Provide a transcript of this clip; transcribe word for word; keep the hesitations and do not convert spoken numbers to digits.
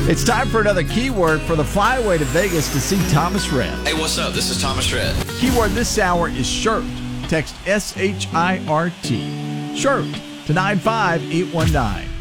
It's time for another keyword for the flyaway to Vegas to see Thomas Rhett. Hey, what's up? This is Thomas Rhett. Keyword this hour is shirt. Text S H I R T. Shirt to nine five eight one nine.